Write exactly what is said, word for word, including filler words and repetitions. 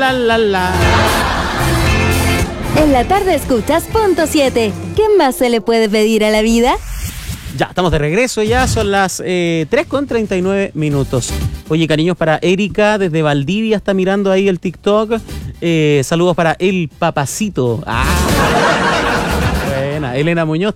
la, la, la. En la tarde escuchas Punto siete. ¿Qué más se le puede pedir a la vida? Ya, estamos de regreso ya, son las eh, tres con treinta y nueve minutos. Oye, cariños para Erika, desde Valdivia, está mirando ahí el TikTok. Eh, saludos para El Papacito. Ah. Buena, Elena Muñoz